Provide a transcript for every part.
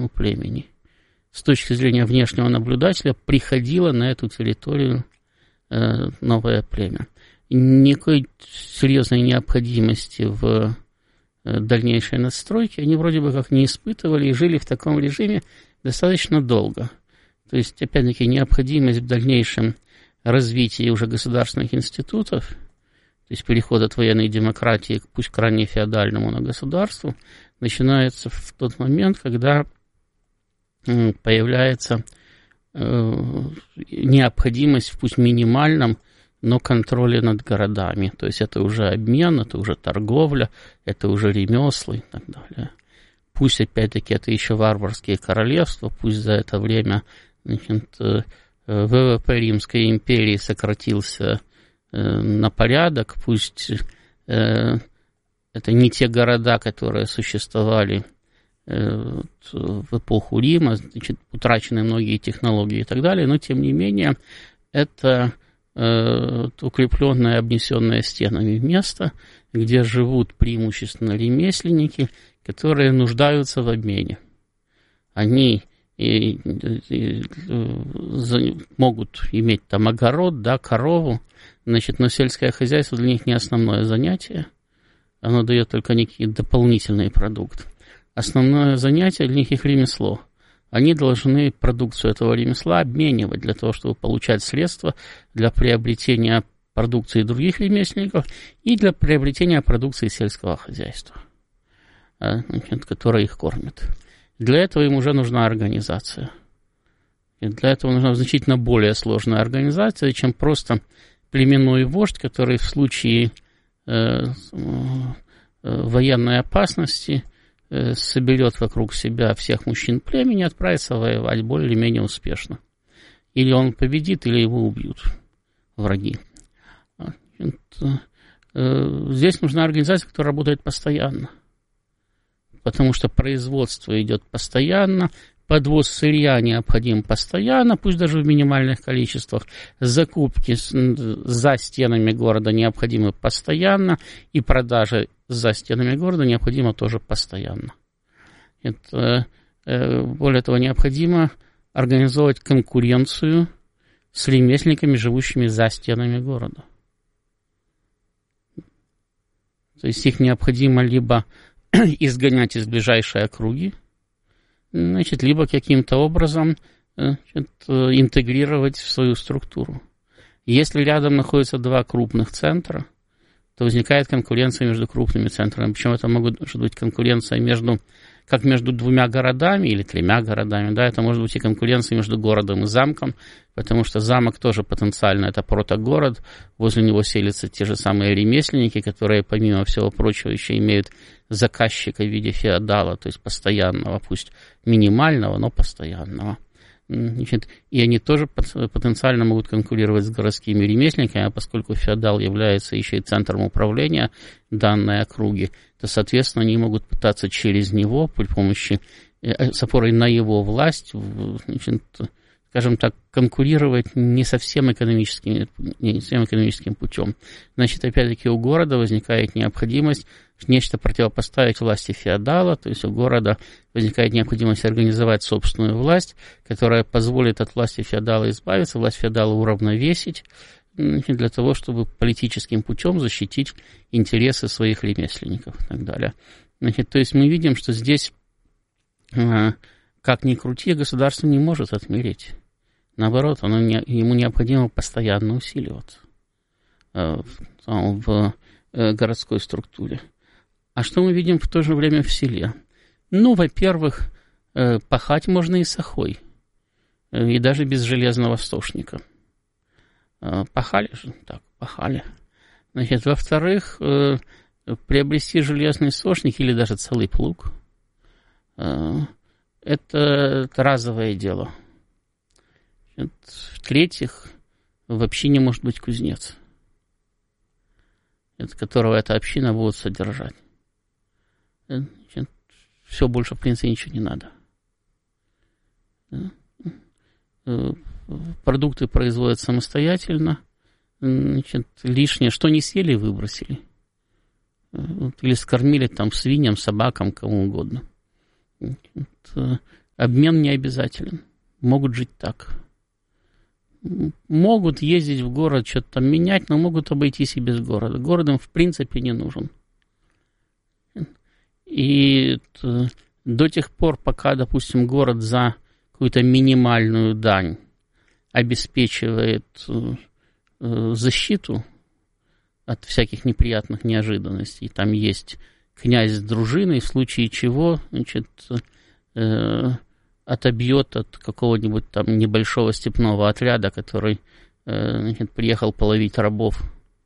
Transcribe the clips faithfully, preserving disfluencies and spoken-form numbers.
местному племени. С точки зрения внешнего наблюдателя приходило на эту территорию э, новое племя. Никакой серьезной необходимости в э, дальнейшей надстройке они вроде бы как не испытывали и жили в таком режиме достаточно долго. То есть, опять-таки, необходимость в дальнейшем развитии уже государственных институтов, то есть переход от военной демократии, пусть к ранее феодальному, на государству, начинается в тот момент, когда появляется э, необходимость в пусть минимальном, но контроле над городами. То есть это уже обмен, это уже торговля, это уже ремесла и так далее. Пусть, опять-таки, это еще варварские королевства, пусть за это время, значит, ВВП Римской империи сократился на порядок, пусть это не те города, которые существовали в эпоху Рима, значит, утрачены многие технологии и так далее, но, тем не менее, это укрепленное, обнесенное стенами место, где живут преимущественно ремесленники, которые нуждаются в обмене. Они и, и, и, могут иметь там огород, да, корову, значит, но сельское хозяйство для них не основное занятие, оно дает только некий дополнительный продукт. Основное занятие для них их ремесло. Они должны продукцию этого ремесла обменивать для того, чтобы получать средства для приобретения продукции других ремесленников и для приобретения продукции сельского хозяйства, которая их кормит. Для этого им уже нужна организация. И для этого нужна значительно более сложная организация, чем просто племенной вождь, который в случае э, э, военной опасности э, соберет вокруг себя всех мужчин племени и отправится воевать более или менее успешно. Или он победит, или его убьют враги. Здесь нужна организация, которая работает постоянно, потому что производство идет постоянно, подвоз сырья необходим постоянно, пусть даже в минимальных количествах, закупки за стенами города необходимы постоянно, и продажа за стенами города необходима тоже постоянно. Это, более того, необходимо организовать конкуренцию с ремесленниками, живущими за стенами города. То есть их необходимо либо изгонять из ближайшей округи, значит, либо каким-то образом, значит, интегрировать в свою структуру. Если рядом находятся два крупных центра, то возникает конкуренция между крупными центрами. Причем это может быть конкуренция между, как между двумя городами или тремя городами, да, это может быть и конкуренция между городом и замком, потому что замок тоже потенциально это протогород, возле него селятся те же самые ремесленники, которые, помимо всего прочего, еще имеют заказчика в виде феодала, то есть постоянного, пусть минимального, но постоянного. Значит, и они тоже потенциально могут конкурировать с городскими ремесленниками, а поскольку феодал является еще и центром управления данной округи, то, соответственно, они могут пытаться через него, при помощи, с опорой на его власть, значит, скажем так, конкурировать не совсем экономическим, не совсем экономическим путем. Значит, опять-таки у города возникает необходимость нечто противопоставить власти феодала, то есть у города возникает необходимость организовать собственную власть, которая позволит от власти феодала избавиться, власть феодала уравновесить, для того, чтобы политическим путем защитить интересы своих ремесленников и так далее. Значит, то есть мы видим, что здесь, как ни крути, государство не может отмереть. Наоборот, оно не, ему необходимо постоянно усиливаться в, в городской структуре. А что мы видим в то же время в селе? Ну, во-первых, пахать можно и сахой, и даже без железного стошника. Пахали же, так, пахали. Значит, во-вторых, приобрести железный стошник или даже целый плуг – это, это разовое дело. В-третьих, в общине может быть кузнец, которого эта община будет содержать. Значит, все, больше, в принципе, ничего не надо. Продукты производят самостоятельно. Значит, лишнее, что не съели, выбросили. Или скормили там свиньям, собакам, кому угодно. обмен не обязателен. Могут жить так. Могут ездить в город, что-то там менять, но могут обойтись и без города. Город им в принципе не нужен. И до тех пор, пока, допустим, город за какую-то минимальную дань обеспечивает защиту от всяких неприятных неожиданностей, там есть князь с дружиной, в случае чего, значит, отобьет от какого-нибудь там небольшого степного отряда, который, значит, приехал половить рабов,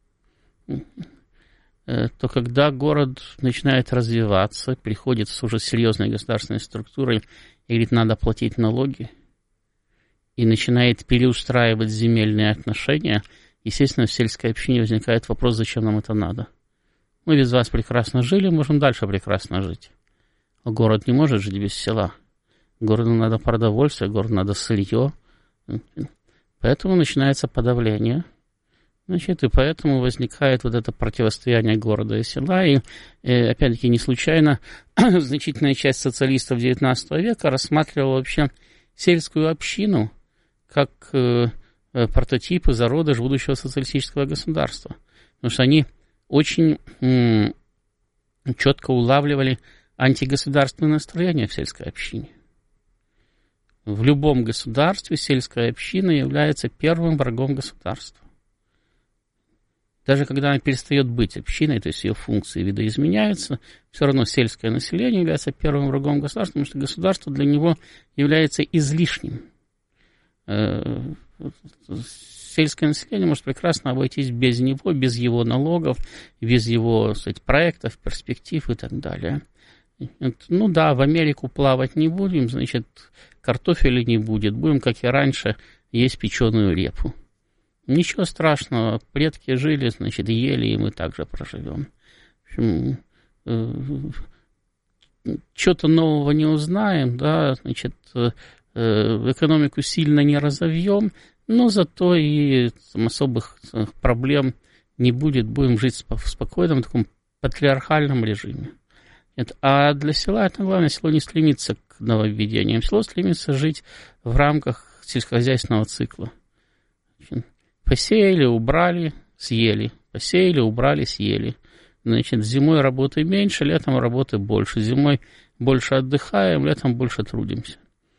то когда город начинает развиваться, приходит с уже серьезной государственной структурой и говорит, надо платить налоги, и начинает переустраивать земельные отношения, естественно, в сельской общине возникает вопрос, зачем нам это надо. Мы без вас прекрасно жили, можем дальше прекрасно жить. А город не может жить без села. Городу надо продовольствие, городу надо сырье. Поэтому начинается подавление. Значит, и поэтому возникает вот это противостояние города и села. И, и опять-таки, не случайно значительная часть социалистов девятнадцатого века рассматривала вообще сельскую общину как э, прототип и зародыш будущего социалистического государства. Потому что они очень м- четко улавливали антигосударственное настроение в сельской общине. В любом государстве сельская община является первым врагом государства. Даже когда она перестает быть общиной, то есть ее функции видоизменяются, все равно сельское население является первым врагом государства, потому что государство для него является излишним. Сельское население может прекрасно обойтись без него, без его налогов, без его, так сказать, проектов, перспектив и так далее. Ну да, в Америку плавать не будем, значит, картофеля не будет, будем, как и раньше, есть печеную репу. Ничего страшного, предки жили, значит, ели, и мы также проживем. В общем, что-то нового не узнаем, да, значит, экономику сильно не разовьем, но зато и там, особых проблем не будет, будем жить в спокойном таком патриархальном режиме. Нет. А для села это главное, село не стремится к нововведениям, село стремится жить в рамках сельскохозяйственного цикла. Посеяли, убрали, съели. Посеяли, убрали, съели. Значит, зимой работы меньше, летом работы больше. Зимой больше отдыхаем, летом больше трудимся.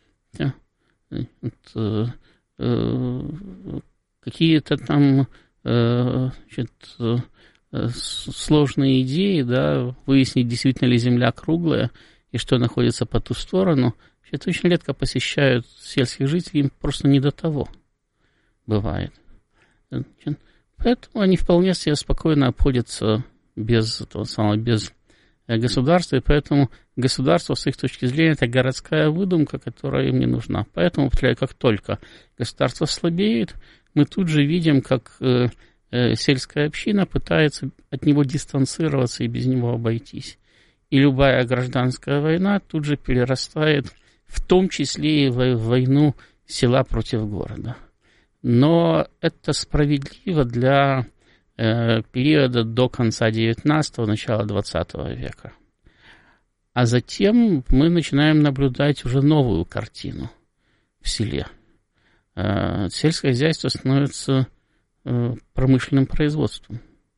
Вот, э, какие-то там э, значит, э, сложные идеи, да, выяснить, действительно ли Земля круглая и что находится по ту сторону, это очень редко посещают сельских жителей, им просто не до того бывает. Поэтому они вполне себе спокойно обходятся без того самого, без государства, и поэтому государство, с их точки зрения, это городская выдумка, которая им не нужна. Поэтому, как только государство слабеет, мы тут же видим, как э, э, сельская община пытается от него дистанцироваться и без него обойтись. И любая гражданская война тут же перерастает, в том числе и в войну села против города. Но это справедливо для э, периода до конца девятнадцатого, начала двадцатого века. А затем мы начинаем наблюдать уже новую картину в селе. Э, сельское хозяйство становится э, промышленным производством.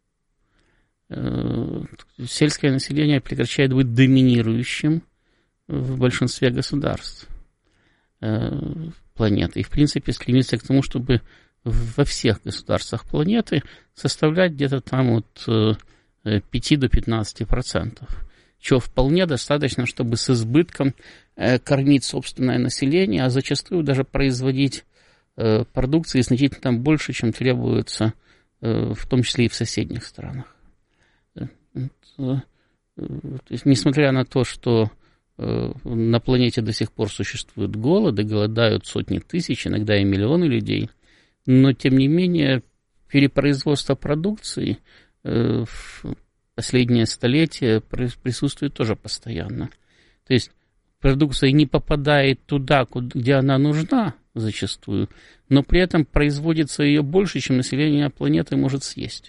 Э, сельское население прекращает быть доминирующим в большинстве государств планеты. И, в принципе, стремится к тому, чтобы во всех государствах планеты составлять где-то там от пяти до пятнадцати процентов. Чего вполне достаточно, чтобы с избытком кормить собственное население, а зачастую даже производить продукции значительно там больше, чем требуется, в том числе и в соседних странах. То есть, несмотря на то, что на планете до сих пор существует голод, и голодают сотни тысяч, иногда и миллионы людей, но, тем не менее, перепроизводство продукции в последнее столетие присутствует тоже постоянно. То есть продукция не попадает туда, где она нужна зачастую, но при этом производится ее больше, чем население планеты может съесть.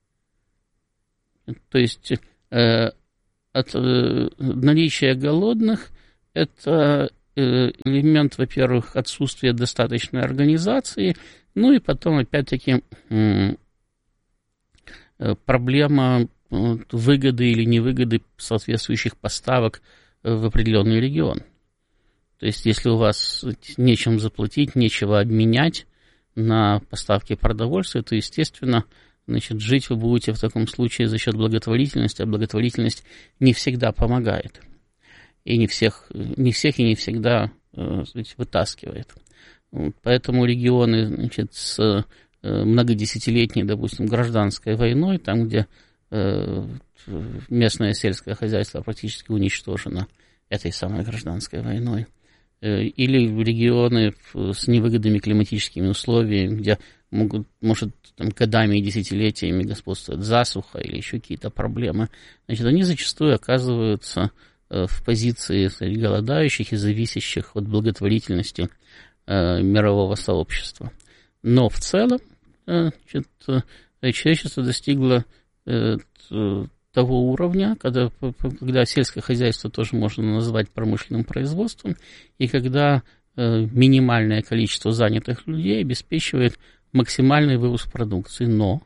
То есть от наличия голодных это элемент, во-первых, отсутствия достаточной организации, ну и потом, опять-таки, проблема выгоды или невыгоды соответствующих поставок в определенный регион. То есть, если у вас нечем заплатить, нечего обменять на поставки продовольствия, то, естественно, значит, жить вы будете в таком случае за счет благотворительности, а благотворительность не всегда помогает. И не всех, не всех и не всегда, сказать, вытаскивает. Поэтому регионы, значит, с многодесятилетней, допустим, гражданской войной, там, где местное сельское хозяйство практически уничтожено этой самой гражданской войной, или регионы с невыгодными климатическими условиями, где могут, может, там, годами и десятилетиями господствует засуха или еще какие-то проблемы, значит, они зачастую оказываются в позиции голодающих и зависящих от благотворительности э, мирового сообщества. Но в целом э, значит, человечество достигло э, того уровня, когда, когда сельское хозяйство тоже можно назвать промышленным производством, и когда э, минимальное количество занятых людей обеспечивает максимальный вывоз продукции. Но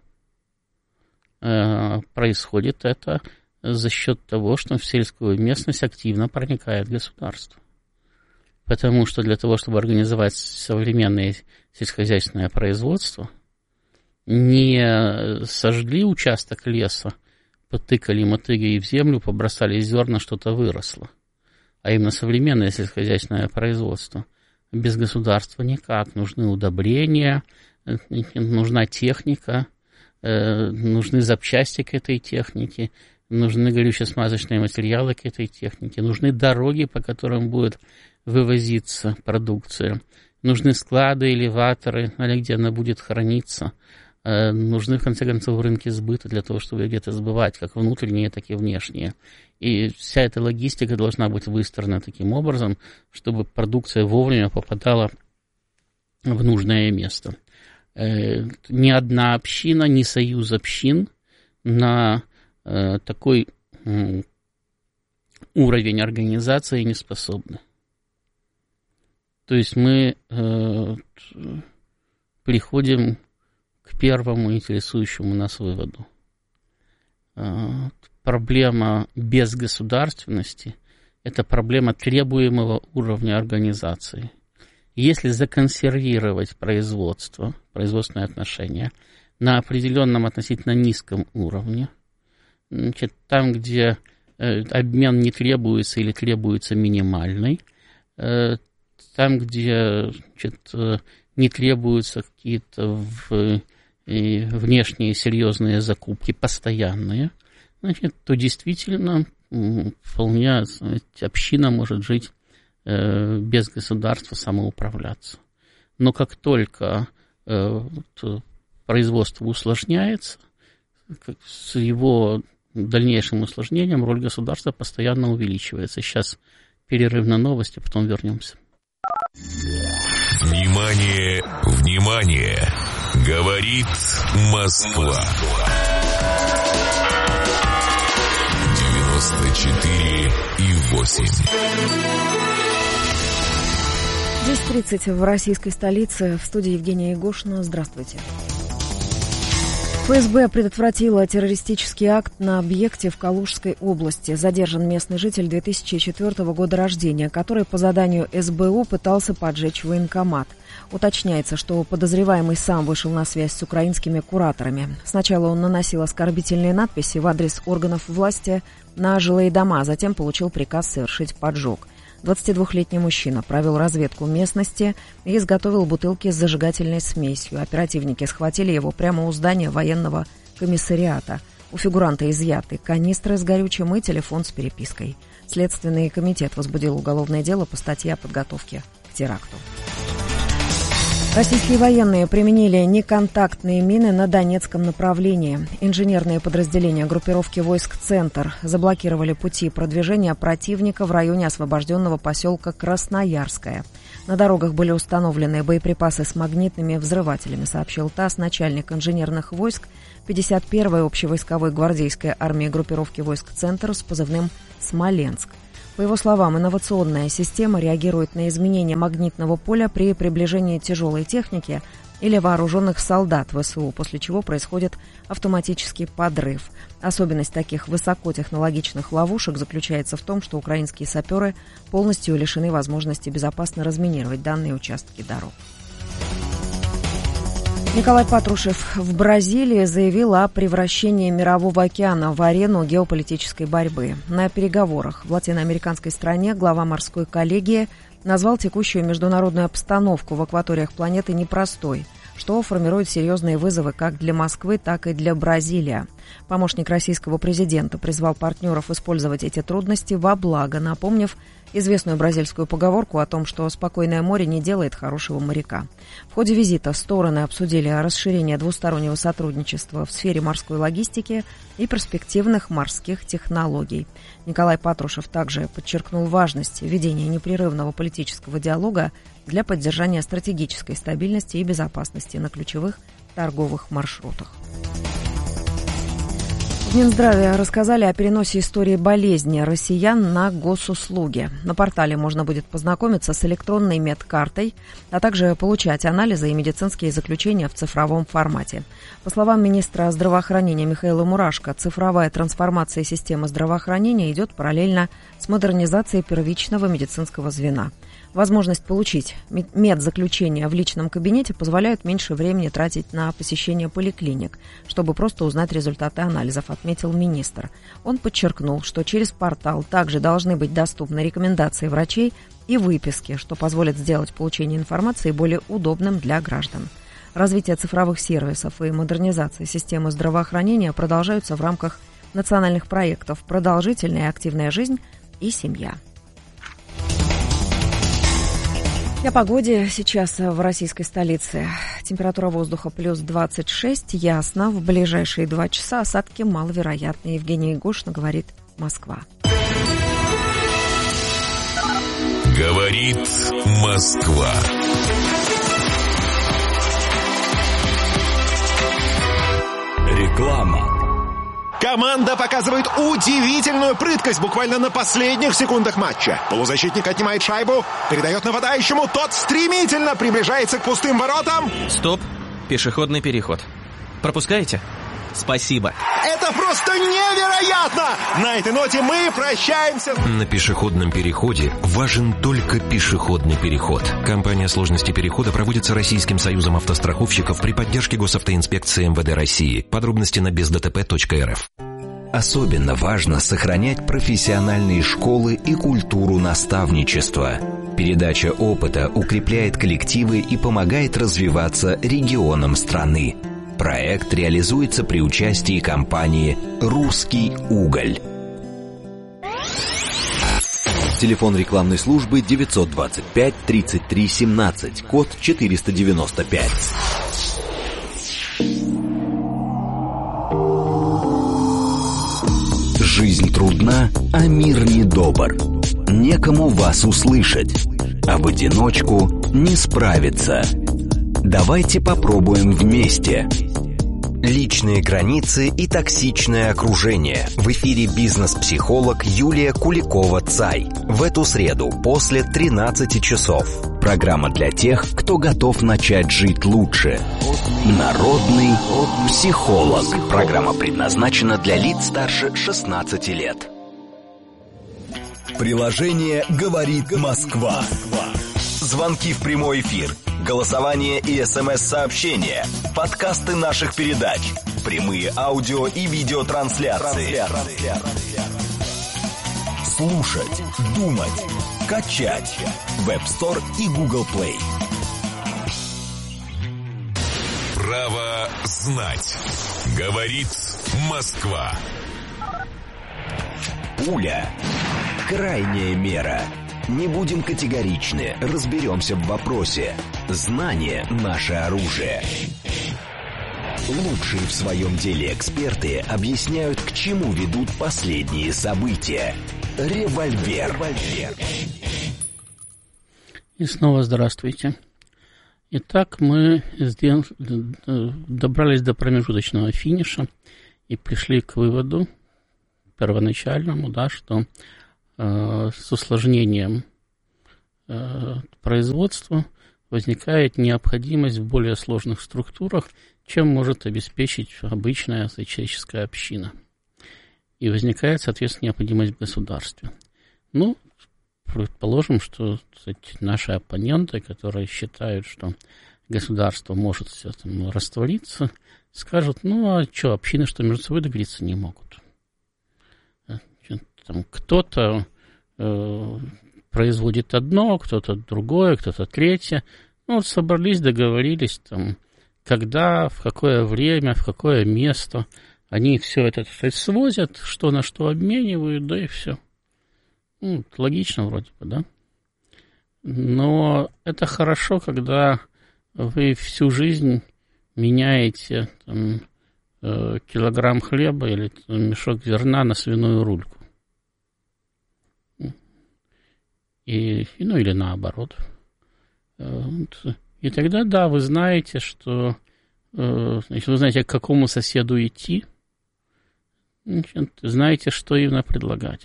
э, происходит это за счет того, что в сельскую местность активно проникает государство. Потому что для того, чтобы организовать современное сельскохозяйственное производство, не сожгли участок леса, потыкали мотыгой в землю, побросали зерна, что-то выросло. А именно современное сельскохозяйственное производство. Без государства никак. Нужны удобрения, нужна техника, нужны запчасти к этой технике, нужны горюче-смазочные материалы к этой технике, нужны дороги, по которым будет вывозиться продукция, нужны склады, элеваторы, где она будет храниться, нужны, в конце концов, рынки сбыта для того, чтобы где-то сбывать, как внутренние, так и внешние. И вся эта логистика должна быть выстроена таким образом, чтобы продукция вовремя попадала в нужное место. Ни одна община, ни союз общин на такой уровень организации не способны. То есть мы э, приходим к первому интересующему нас выводу. Э, проблема безгосударственности – это проблема требуемого уровня организации. Если законсервировать производство, производственные отношения на определенном относительно низком уровне, значит, там, где э, обмен не требуется или требуется минимальный, э, там, где, значит, э, не требуются какие-то в, э, внешние серьезные закупки, постоянные, значит, то действительно э, вполне, знаете, община может жить э, без государства, самоуправляться. Но как только э, производство усложняется, с его дальнейшим усложнением роль государства постоянно увеличивается. Сейчас перерыв на новости, потом вернемся. Внимание, внимание! Говорит Москва. девяносто четыре и восемь. десять тридцать в российской столице. В студии Евгения Егошина. Здравствуйте. ФСБ предотвратила террористический акт на объекте в Калужской области. Задержан местный житель две тысячи четвёртого года рождения, который по заданию эс бэ у пытался поджечь военкомат. Уточняется, что подозреваемый сам вышел на связь с украинскими кураторами. Сначала он наносил оскорбительные надписи в адрес органов власти на жилые дома, а затем получил приказ совершить поджог. двадцатидвухлетний мужчина провел разведку местности и изготовил бутылки с зажигательной смесью. Оперативники схватили его прямо у здания военного комиссариата. У фигуранта изъяты канистры с горючим и телефон с перепиской. Следственный комитет возбудил уголовное дело по статье о подготовке к теракту. Российские военные применили неконтактные мины на Донецком направлении. Инженерные подразделения группировки войск «Центр» заблокировали пути продвижения противника в районе освобожденного поселка Красноярское. На дорогах были установлены боеприпасы с магнитными взрывателями, сообщил ТАСС начальник инженерных войск пятьдесят первой общевойсковой гвардейской армии группировки войск «Центр» с позывным «Смоленск». По его словам, инновационная система реагирует на изменения магнитного поля при приближении тяжелой техники или вооруженных солдат ВСУ, после чего происходит автоматический подрыв. Особенность таких высокотехнологичных ловушек заключается в том, что украинские саперы полностью лишены возможности безопасно разминировать данные участки дорог. Николай Патрушев в Бразилии заявил о превращении Мирового океана в арену геополитической борьбы. На переговорах в латиноамериканской стране глава морской коллегии назвал текущую международную обстановку в акваториях планеты непростой, что формирует серьезные вызовы как для Москвы, так и для Бразилии. Помощник российского президента призвал партнеров использовать эти трудности во благо, напомнив известную бразильскую поговорку о том, что спокойное море не делает хорошего моряка. В ходе визита стороны обсудили расширение двустороннего сотрудничества в сфере морской логистики и перспективных морских технологий. Николай Патрушев также подчеркнул важность ведения непрерывного политического диалога для поддержания стратегической стабильности и безопасности на ключевых торговых маршрутах. В Минздраве рассказали о переносе истории болезни россиян на госуслуги. На портале можно будет познакомиться с электронной медкартой, а также получать анализы и медицинские заключения в цифровом формате. По словам министра здравоохранения Михаила Мурашко, цифровая трансформация системы здравоохранения идет параллельно с модернизацией первичного медицинского звена. Возможность получить медзаключение в личном кабинете позволяет меньше времени тратить на посещение поликлиник, чтобы просто узнать результаты анализов, отметил министр. Он подчеркнул, что через портал также должны быть доступны рекомендации врачей и выписки, что позволит сделать получение информации более удобным для граждан. Развитие цифровых сервисов и модернизация системы здравоохранения продолжаются в рамках национальных проектов «Продолжительная и активная жизнь» и «Семья». О погоде сейчас в российской столице. Температура воздуха плюс двадцать шесть, ясно. В ближайшие два часа осадки маловероятны. Евгений Гошин говорит, Москва. Говорит Москва. Реклама. Команда показывает удивительную прыткость буквально на последних секундах матча. Полузащитник отнимает шайбу, передает нападающему, тот стремительно приближается к пустым воротам. Стоп, пешеходный переход. Пропускаете? Спасибо. Это просто невероятно! На этой ноте мы прощаемся. На пешеходном переходе важен только пешеходный переход. Кампания сложности перехода проводится Российским союзом автостраховщиков при поддержке Госавтоинспекции эм вэ дэ России. Подробности на без дэ тэ пэ точка эр эф. Особенно важно сохранять профессиональные школы и культуру наставничества. Передача опыта укрепляет коллективы и помогает развиваться регионам страны. Проект реализуется при участии компании «Русский уголь». Телефон рекламной службы девятьсот двадцать пять тридцать три семнадцать, код четыреста девяносто пять. Жизнь трудна, а мир недобр. Некому вас услышать, а в одиночку не справиться. Давайте попробуем вместе. Личные границы и токсичное окружение. В эфире бизнес-психолог Юлия Куликова-Цай. В эту среду после тринадцати часов. Программа для тех, кто готов начать жить лучше. Народный психолог. Программа предназначена для лиц старше шестнадцати лет. Приложение «Говорит Москва». Звонки в прямой эфир, голосование и смс-сообщения, подкасты наших передач, прямые аудио и видеотрансляции. Слушать, думать, качать. Web Store и Google Play. Право знать. Говорит Москва. Пуля. Крайняя мера. Не будем категоричны, разберемся в вопросе. Знание – наше оружие. Лучшие в своем деле эксперты объясняют, к чему ведут последние события. Револьвер. И снова здравствуйте. Итак, мы сделали, добрались до промежуточного финиша и пришли к выводу первоначальному, да, что с усложнением производства возникает необходимость в более сложных структурах, чем может обеспечить обычная человеческая община. И возникает, соответственно, необходимость в государстве. Ну, предположим, что, кстати, наши оппоненты, которые считают, что государство может все там раствориться, скажут, ну, а что, общины что, между собой договориться не могут? Там кто-то э, производит одно, кто-то другое, кто-то третье. Ну, вот собрались, договорились, там, когда, в какое время, в какое место. Они все это, так сказать, свозят, что на что обменивают, да и все. Ну, логично вроде бы, да? Но это хорошо, когда вы всю жизнь меняете там, э, килограмм хлеба или там, мешок зерна на свиную рульку. И, ну, или наоборот. И тогда, да, вы знаете, что значит, вы знаете, к какому соседу идти, значит, знаете, что именно предлагать.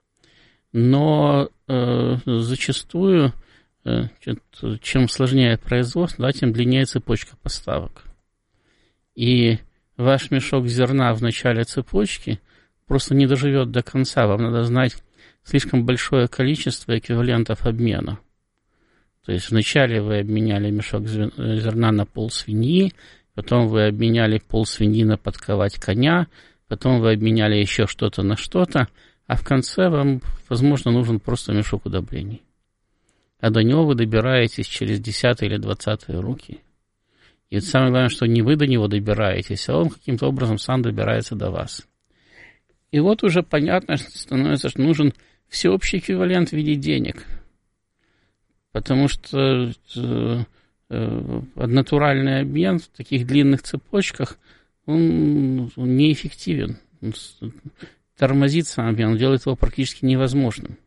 Но э, зачастую, значит, чем сложнее производство, да, тем длиннее цепочка поставок. И ваш мешок зерна в начале цепочки просто не доживет до конца. Вам надо знать слишком большое количество эквивалентов обмена. То есть вначале вы обменяли мешок зерна на полсвиньи, потом вы обменяли полсвиньи на подковать коня, потом вы обменяли еще что-то на что-то, а в конце вам, возможно, нужен просто мешок удобрений. А до него вы добираетесь через десятые или двадцатые руки. И это самое главное, что не вы до него добираетесь, а он каким-то образом сам добирается до вас. И вот уже понятно, что становится, что нужен всеобщий эквивалент в виде денег. Потому что э, э, натуральный обмен в таких длинных цепочках, он, он неэффективен. Он тормозит сам обмен, он делает его практически невозможным.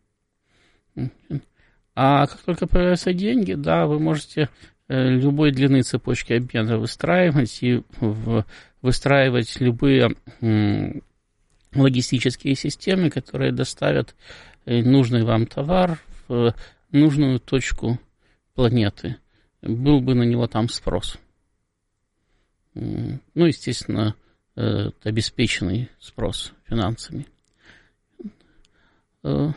А как только появляются деньги, да, вы можете э, любой длины цепочки обмена выстраивать и в, выстраивать любые э, логистические системы, которые доставят нужный вам товар в нужную точку планеты. Был бы на него там спрос. Ну, естественно, обеспеченный спрос финансами. Как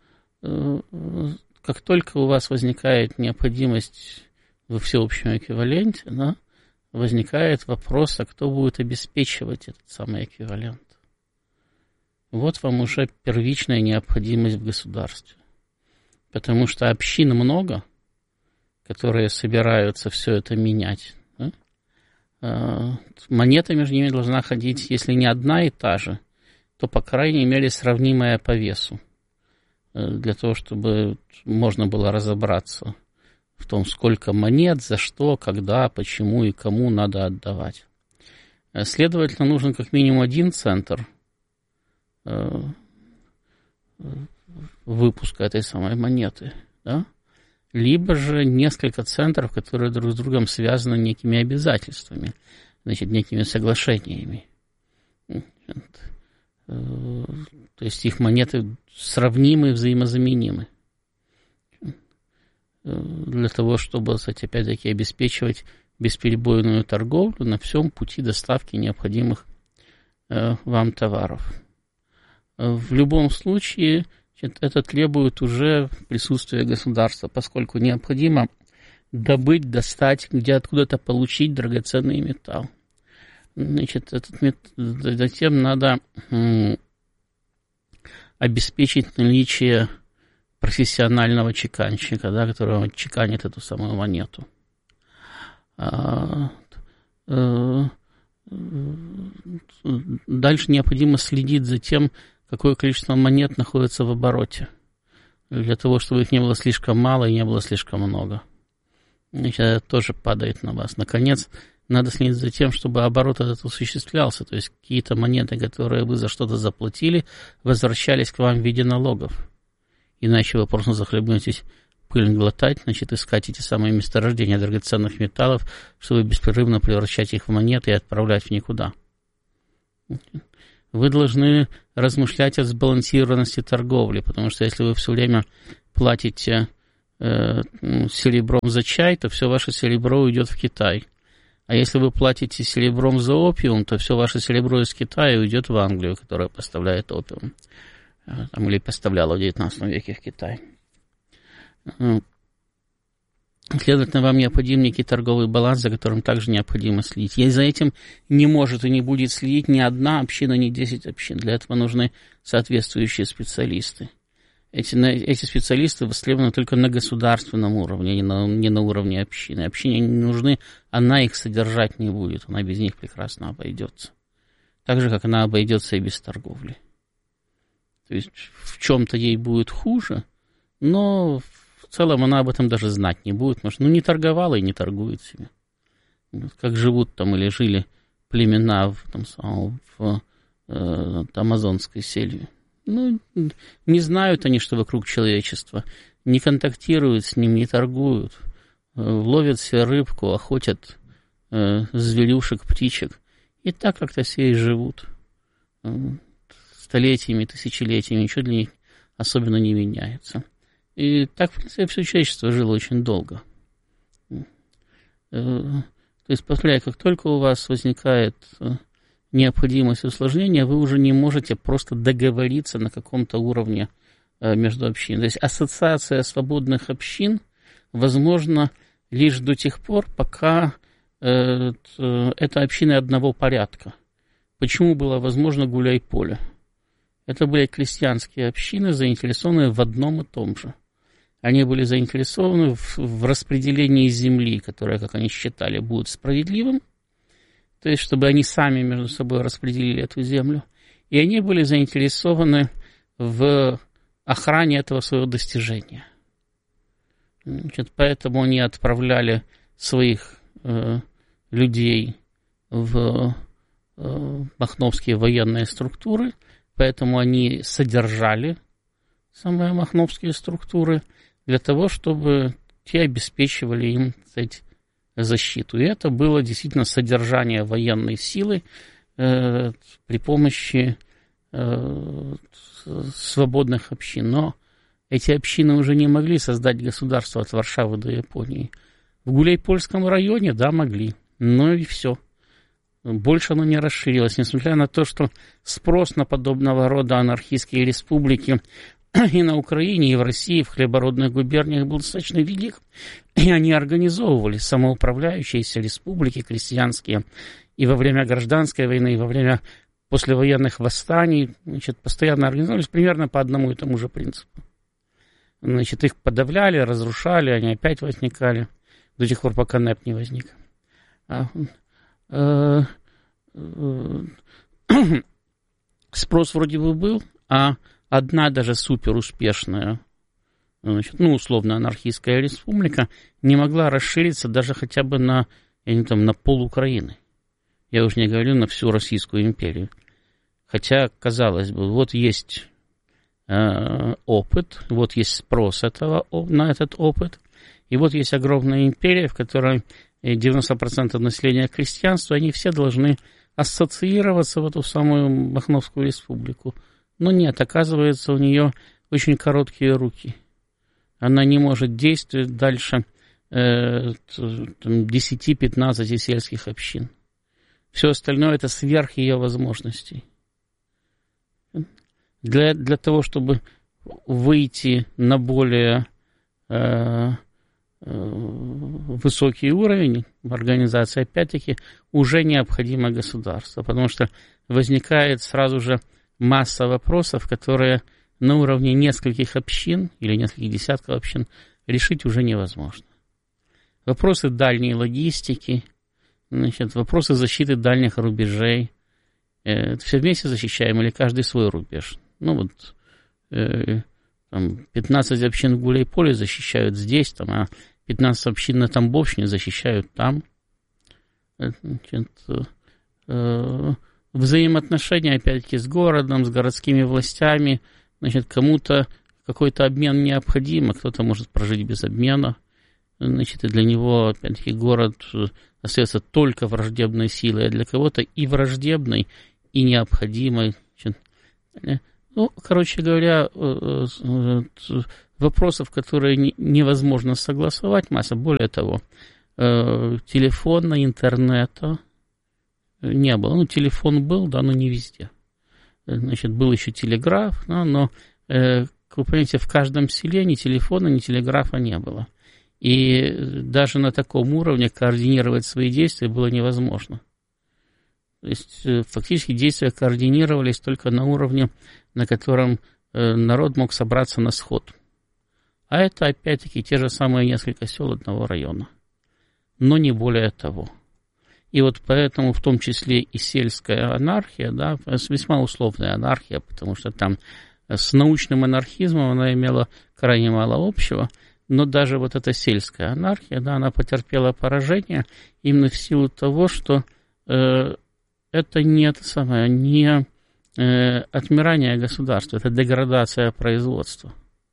только у вас возникает необходимость во всеобщем эквиваленте, да, возникает вопрос, а кто будет обеспечивать этот самый эквивалент. Вот вам уже первичная необходимость в государстве. Потому что общин много, которые собираются все это менять. Да? Монета между ними должна ходить, если не одна и та же, то, по крайней мере, сравнимая по весу. Для того, чтобы можно было разобраться в том, сколько монет, за что, когда, почему и кому надо отдавать. Следовательно, нужен как минимум один центр выпуска этой самой монеты, да? Либо же несколько центров, которые друг с другом связаны некими обязательствами, значит, некими соглашениями. То есть их монеты сравнимы и взаимозаменимы. Для того, чтобы, кстати, опять-таки обеспечивать бесперебойную торговлю на всем пути доставки необходимых вам товаров. В любом случае, это требует уже присутствия государства, поскольку необходимо добыть, достать, где откуда-то получить драгоценный металл. Значит, этот мет... затем надо м- обеспечить наличие профессионального чеканщика, да, который чеканит эту самую монету. А, а, дальше необходимо следить за тем, какое количество монет находится в обороте, для того, чтобы их не было слишком мало и не было слишком много. Значит, это тоже падает на вас. Наконец, надо следить за тем, чтобы оборот этот осуществлялся, то есть какие-то монеты, которые вы за что-то заплатили, возвращались к вам в виде налогов. Иначе вы просто захлебнетесь пыль глотать, значит, искать эти самые месторождения драгоценных металлов, чтобы беспрерывно превращать их в монеты и отправлять в никуда. вы должны размышлять о сбалансированности торговли, потому что если вы все время платите э, серебром за чай, то все ваше серебро уйдет в Китай. А если вы платите серебром за опиум, то все ваше серебро из Китая уйдет в Англию, которая поставляет опиум. Там, или поставляла в девятнадцатом веке в Китай. Следовательно, вам необходим некий торговый баланс, за которым также необходимо следить. И за этим не может и не будет следить ни одна община, ни десять общин. Для этого нужны соответствующие специалисты. Эти, эти специалисты востребованы только на государственном уровне, не на, не на уровне общины. Общине не нужны, она их содержать не будет, она без них прекрасно обойдется. Так же, как она обойдется и без торговли. То есть в чем-то ей будет хуже, но в целом она об этом даже знать не будет, потому что ну, не торговала и не торгует себе. Как живут там или жили племена в, там, в э, амазонской сельве. Ну, не знают они, что вокруг человечества, не контактируют с ним, не торгуют, ловят себе рыбку, охотят э, зверюшек, птичек. И так как-то все и живут. Столетиями, тысячелетиями, ничего для них особенно не меняется. И так, в принципе, все человечество жило очень долго. То есть, повторяю, как только у вас возникает необходимость усложнения, вы уже не можете просто договориться на каком-то уровне между общинами. То есть ассоциация свободных общин возможна лишь до тех пор, пока это общины одного порядка. Почему было возможно гуляй-поле? Это были крестьянские общины, заинтересованные в одном и том же. Они были заинтересованы в, в распределении земли, которое, как они считали, будет справедливым. То есть, чтобы они сами между собой распределили эту землю. И они были заинтересованы в охране этого своего достижения. Значит, поэтому они отправляли своих э, людей в э, махновские военные структуры, поэтому они содержали самые махновские структуры для того, чтобы те обеспечивали им, так сказать, защиту. И это было действительно содержание военной силы э, при помощи э, свободных общин. Но эти общины уже не могли создать государство от Варшавы до Японии. В Гуляйпольском районе, да, могли, но и все. Больше оно не расширилось, несмотря на то, что спрос на подобного рода анархистские республики и на Украине, и в России, в хлебородных губерниях был достаточно велик, и они организовывали самоуправляющиеся республики крестьянские и во время гражданской войны, и во время послевоенных восстаний, значит, постоянно организовывались примерно по одному и тому же принципу. Значит, их подавляли, разрушали, они опять возникали до тех пор, пока НЭП не возник. Спрос вроде бы был, а одна даже суперуспешная, значит, ну, условно, анархистская республика не могла расшириться даже хотя бы на, я не знаю, на пол Украины. Я уже не говорю на всю Российскую империю. Хотя, казалось бы, вот есть э, опыт, вот есть спрос этого, на этот опыт, и вот есть огромная империя, в которой девяносто процентов населения крестьянства, они все должны ассоциироваться в эту самую Махновскую республику. Но нет, оказывается, у нее очень короткие руки. Она не может действовать дальше э, десять-пятнадцать сельских общин. Все остальное это сверх ее возможностей. Для, для того, чтобы выйти на более э, высокий уровень в организации, опять-таки, уже необходимо государство, потому что возникает сразу же масса вопросов, которые на уровне нескольких общин или нескольких десятков общин решить уже невозможно. Вопросы дальней логистики, значит, вопросы защиты дальних рубежей. Э, все вместе защищаем или каждый свой рубеж? Ну вот э, там, пятнадцать общин в Гуляйполе защищают здесь, там, а пятнадцать общин на Тамбовщине защищают там. Значит, э, взаимоотношения, опять-таки, с городом, с городскими властями. Значит, кому-то какой-то обмен необходим, а кто-то может прожить без обмена. Значит, и для него, опять-таки, город остается только враждебной силой, а для кого-то и враждебной, и необходимой Ну, короче говоря, вопросов, которые невозможно согласовать, масса. Более того, телефона, интернета не было. Ну, телефон был, да, но не везде. Значит, был еще телеграф, да, но, как вы понимаете, в каждом селе ни телефона, ни телеграфа не было. И даже на таком уровне координировать свои действия было невозможно. То есть фактически действия координировались только на уровне, на котором народ мог собраться на сход. А это опять-таки те же самые несколько сел одного района. Но не более того. И вот поэтому в том числе и сельская анархия, да, весьма условная анархия, потому что там с научным анархизмом она имела крайне мало общего, но даже вот эта сельская анархия, да, она потерпела поражение именно в силу того, что э, это не это самое, не э, отмирание государства, это деградация производства.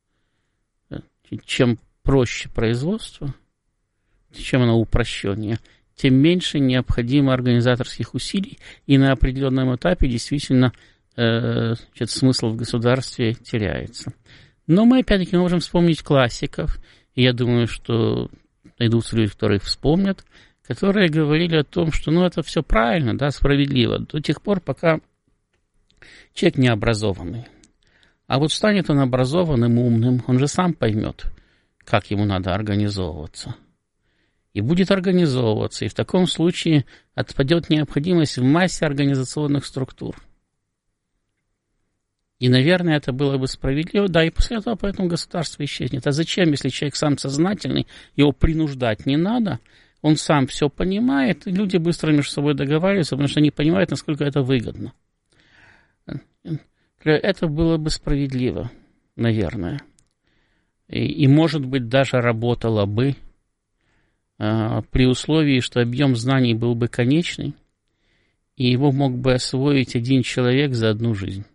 Чем проще производство, чем оно упрощеннее, тем меньше необходимо организаторских усилий, и на определенном этапе действительно э, смысл в государстве теряется. Но мы опять-таки можем вспомнить классиков, и я думаю, что найдутся люди, которые их вспомнят, которые говорили о том, что ну, это все правильно, да, справедливо, до тех пор, пока человек не образованный. А вот станет он образованным, умным, он же сам поймет, как ему надо организовываться. И будет организовываться, и в таком случае отпадет необходимость в массе организационных структур. И, наверное, это было бы справедливо, да, и после этого поэтому государство исчезнет. А зачем, если человек сам сознательный, его принуждать не надо, он сам все понимает, и люди быстро между собой договариваются, потому что они понимают, насколько это выгодно. Это было бы справедливо, наверное. И, и может быть, даже работало бы а, при условии, что объем знаний был бы конечный, и его мог бы освоить один человек за одну жизнь.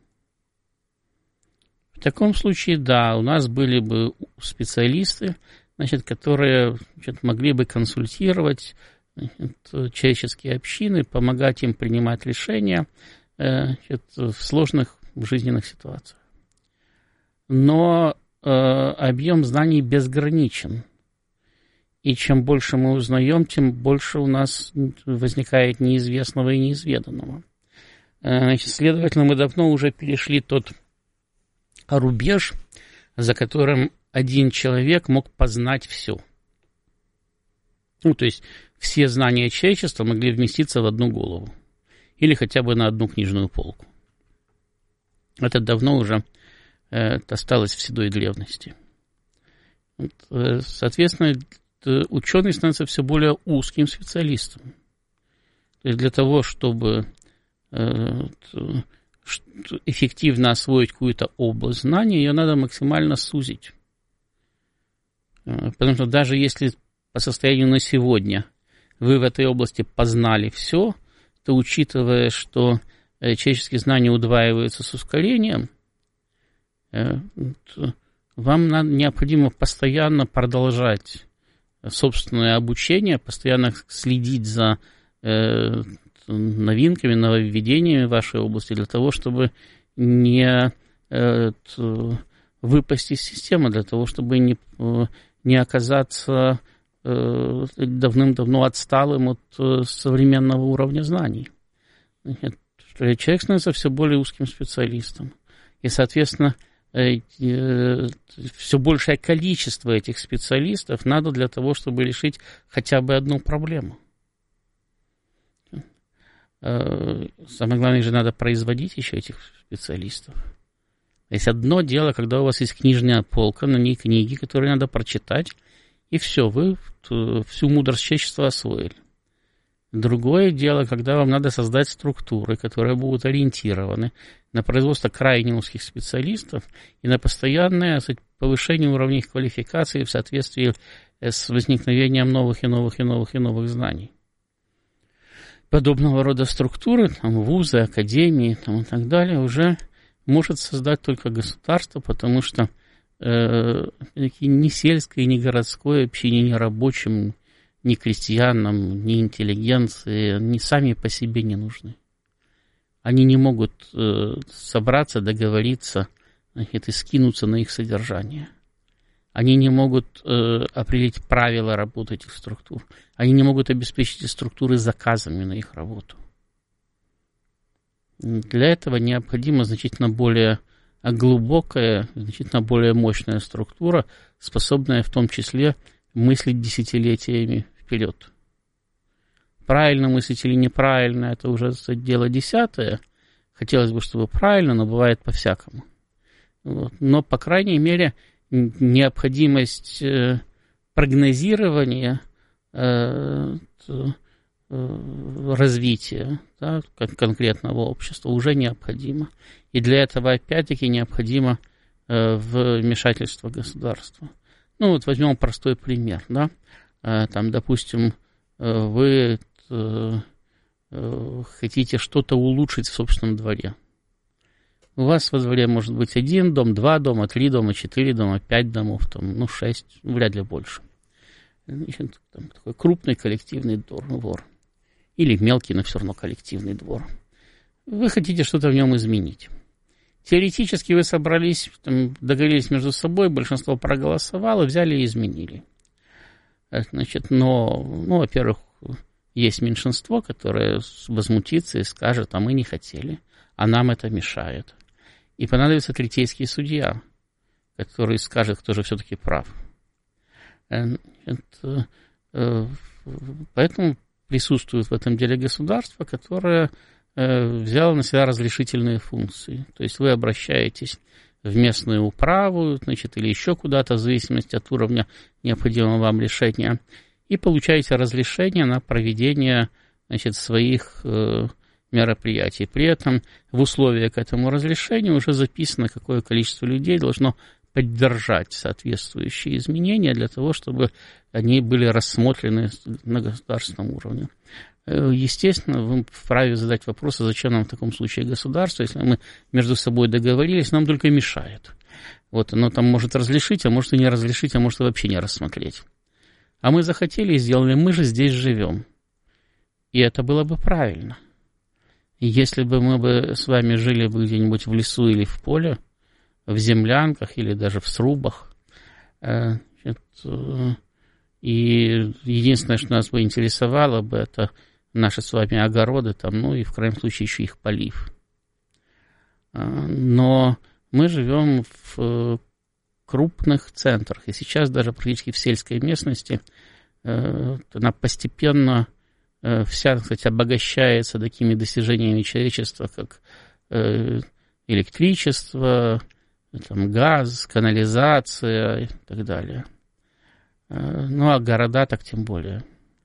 В таком случае, да, у нас были бы специалисты, значит, которые значит, могли бы консультировать значит, человеческие общины, помогать им принимать решения значит, в сложных жизненных ситуациях. Но э, объем знаний безграничен. И чем больше мы узнаем, тем больше у нас возникает неизвестного и неизведанного. Э, значит, следовательно, мы давно уже перешли тот рубеж, за которым один человек мог познать все. Ну, то есть все знания человечества могли вместиться в одну голову. Или хотя бы на одну книжную полку. Это давно уже э, осталось в седой древности. Вот, э, соответственно, ученый становится все более узким специалистом. То есть для того, чтобы э, эффективно освоить какую-то область знаний, ее надо максимально сузить. Э, потому что даже если по состоянию на сегодня вы в этой области познали все, то учитывая, что человеческие знания удваиваются с ускорением, вам надо, необходимо постоянно продолжать собственное обучение, постоянно следить за э, новинками, нововведениями в вашей области для того, чтобы не э, выпасть из системы, для того, чтобы не, не оказаться э, давным-давно отсталым от э, современного уровня знаний. Человек становится все более узким специалистом. И, соответственно, все большее количество этих специалистов надо для того, чтобы решить хотя бы одну проблему. Самое главное же, надо производить еще этих специалистов. То есть одно дело, когда у вас есть книжная полка, на ней книги, которые надо прочитать, и все, вы всю мудрость человечества освоили. Другое дело, когда вам надо создать структуры, которые будут ориентированы на производство крайне узких специалистов и на постоянное повышение уровня их квалификации в соответствии с возникновением новых и новых и новых и новых знаний. Подобного рода структуры, там, вузы, академии там, и так далее, уже может создать только государство, потому что э, ни сельское, ни городское общение, ни рабочим, ни крестьянам, ни интеллигенции, ни сами по себе не нужны. они не могут э, собраться, договориться, значит, и скинуться на их содержание. Они не могут э, определить правила работы этих структур. Они не могут обеспечить эти структуры заказами на их работу. Для этого необходима значительно более глубокая, значительно более мощная структура, способная в том числе мыслить десятилетиями вперед. Правильно мыслить или неправильно, это уже дело десятое. Хотелось бы, чтобы правильно, но бывает по-всякому. Вот. Но, по крайней мере, необходимость э, прогнозирования э, э, развития, да, конкретного общества уже необходимо. И для этого, опять-таки, необходимо э, вмешательство государства. Ну, вот возьмем простой пример. Да? Э, там, допустим, э, вы э, э, хотите что-то улучшить в собственном дворе. У вас во дворе может быть один дом, два дома, три дома, четыре дома, пять домов, там, ну, шесть, вряд ли больше. Значит, там, такой крупный коллективный двор. Или мелкий, но все равно коллективный двор. Вы хотите что-то в нем изменить. Теоретически вы собрались, там, договорились между собой, большинство проголосовало, взяли и изменили. Значит, но, ну, во-первых, есть меньшинство, которое возмутится и скажет, а мы не хотели, а нам это мешает. И понадобится третейский судья, который скажет, кто же все-таки прав. Поэтому присутствует в этом деле государство, которое взяло на себя разрешительные функции. То есть вы обращаетесь в местную управу, значит, или еще куда-то, в зависимости от уровня необходимого вам решения, и получаете разрешение на проведение, значит, своих мероприятий. При этом в условиях к этому разрешению уже записано, какое количество людей должно поддержать соответствующие изменения для того, чтобы они были рассмотрены на государственном уровне. Естественно, вы вправе задать вопрос, а зачем нам в таком случае государство, если мы между собой договорились, нам только мешает. Вот оно там может разрешить, а может и не разрешить, а может и вообще не рассмотреть. А мы захотели и сделали, мы же здесь живем. И это было бы правильно. Если бы мы бы с вами жили бы где-нибудь в лесу или в поле, в землянках или даже в срубах, значит, и единственное, что нас бы интересовало бы, это наши с вами огороды, там, ну и в крайнем случае еще их полив. Но мы живем в крупных центрах, и сейчас даже практически в сельской местности она постепенно вся, кстати, обогащается такими достижениями человечества, как электричество, там, газ, канализация и так далее. Ну, а города так тем более.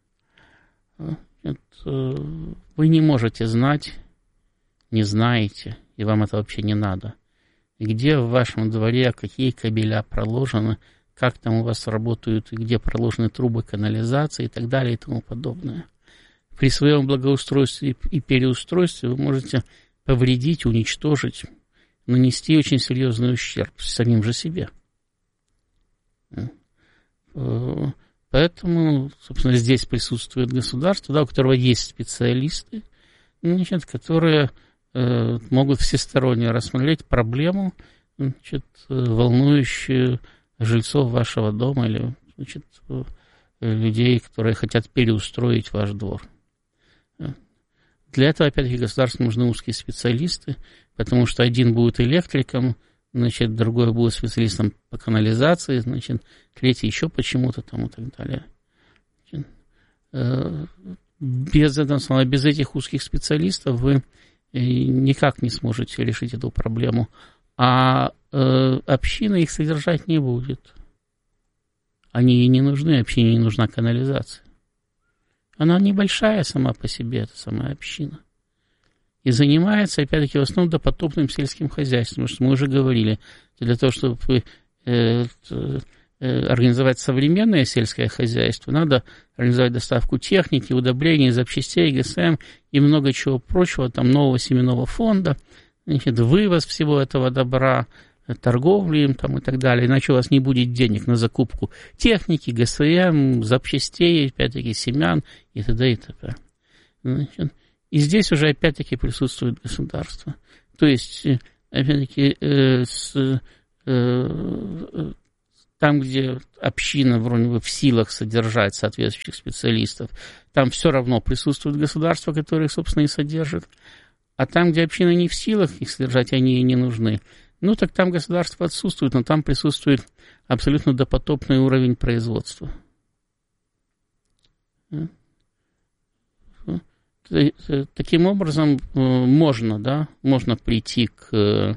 Это, вы не можете знать, не знаете, и вам это вообще не надо. Где в вашем дворе, какие кабеля проложены, как там у вас работают, и где проложены трубы канализации и так далее и тому подобное. При своем благоустройстве и переустройстве вы можете повредить, уничтожить, нанести очень серьезный ущерб самим же себе. Поэтому, собственно, здесь присутствует государство, да, у которого есть специалисты, значит, которые э, могут всесторонне рассмотреть проблему, значит, волнующую жильцов вашего дома или, значит, людей, которые хотят переустроить ваш двор. Для этого, опять-таки, государству нужны узкие специалисты, потому что один будет электриком, значит, другой будет специалистом по канализации, значит, третий еще почему-то там и так далее. Значит, без этого, без этих узких специалистов вы никак не сможете решить эту проблему, а община их содержать не будет. Они ей не нужны, общине не нужна канализация. Она небольшая сама по себе, эта самая община. И занимается, опять-таки, в основном допотопным сельским хозяйством. Потому что мы уже говорили, для того, чтобы э, э, организовать современное сельское хозяйство, надо организовать доставку техники, удобрений, запчастей, ГСМ и много чего прочего, там нового семенного фонда, значит, вывоз всего этого добра, торговли им там и так далее, иначе у вас не будет денег на закупку техники, ГСМ, запчастей, опять-таки, семян и т.д. и т.п. Значит, И здесь уже опять-таки присутствует государство. То есть, опять-таки, э, с, э, там, где община вроде бы в силах содержать соответствующих специалистов, там все равно присутствует государство, которое, собственно, и содержит. А там, где община не в силах их содержать, они ей не нужны. Ну, так там государство отсутствует, но там присутствует абсолютно допотопный уровень производства. Таким образом, можно, да, можно прийти к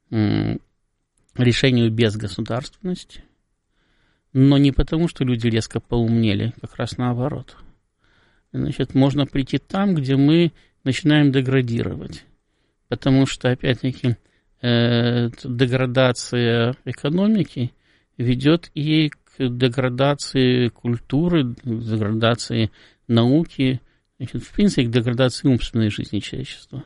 решению без государственности, но не потому, что люди резко поумнели, как раз наоборот. Значит, можно прийти там, где мы начинаем деградировать, потому что, опять-таки, э, деградация экономики ведет и к деградации культуры, к деградации науки, значит, в принципе, к деградации умственной жизни человечества.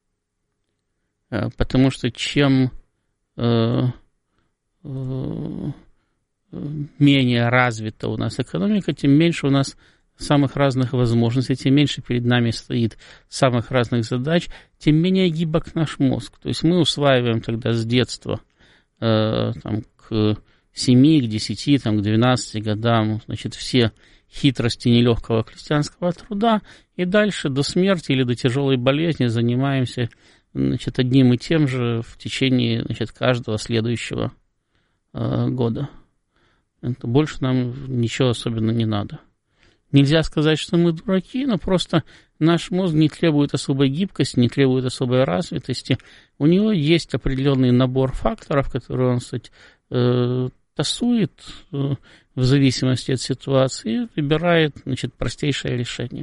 Потому что чем э, э, менее развита у нас экономика, тем меньше у нас самых разных возможностей, тем меньше перед нами стоит самых разных задач, тем менее гибок наш мозг. То есть мы усваиваем тогда с детства э, там, к семи, к десяти, там, к двенадцати годам, значит, все хитрости нелегкого крестьянского труда, и дальше до смерти или до тяжелой болезни занимаемся, значит, одним и тем же в течение, значит, каждого следующего э, года. Это больше нам ничего особенно не надо. Нельзя сказать, что мы дураки, но просто наш мозг не требует особой гибкости, не требует особой развитости. У него есть определенный набор факторов, которые он, кстати, э, тасует э, в зависимости от ситуации и выбирает, значит, простейшее решение.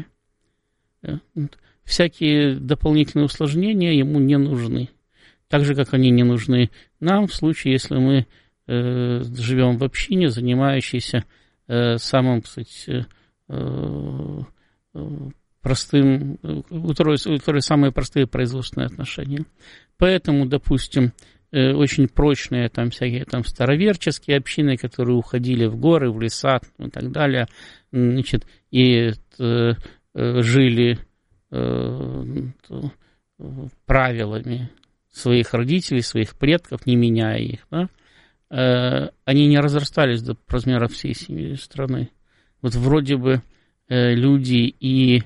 Всякие дополнительные усложнения ему не нужны. Так же, как они не нужны нам в случае, если мы э, живем в общине, занимающейся э, самым, кстати, э, простым, у которой, у которой самые простые производственные отношения. Поэтому, допустим, э, очень прочные там всякие там староверческие общины, которые уходили в горы, в леса и так далее, значит, и э, жили правилами своих родителей, своих предков, не меняя их, да, они не разрастались до размера всей семьи страны. Вот вроде бы люди и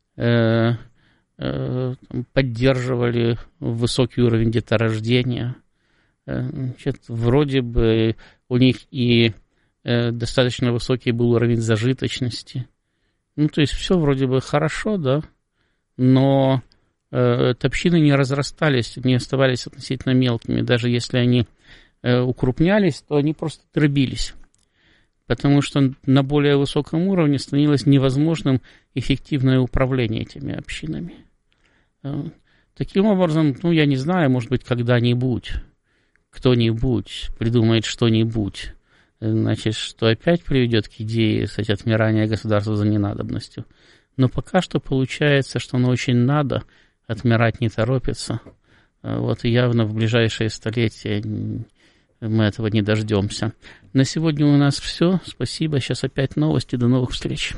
поддерживали высокий уровень деторождения, значит, вроде бы у них и достаточно высокий был уровень зажиточности. Ну, то есть все вроде бы хорошо, да, но э, общины не разрастались, не оставались относительно мелкими. Даже если они э, укрупнялись, то они просто дробились. Потому что на более высоком уровне становилось невозможным эффективное управление этими общинами. Э, таким образом, ну, я не знаю, может быть, когда-нибудь кто-нибудь придумает что-нибудь, значит, что опять приведет к идее, кстати, отмирания государства за ненадобностью. Но пока что получается, что оно очень надо, отмирать не торопится. Вот и явно в ближайшие столетия мы этого не дождемся. На сегодня у нас все. Спасибо. Сейчас опять новости. До новых встреч.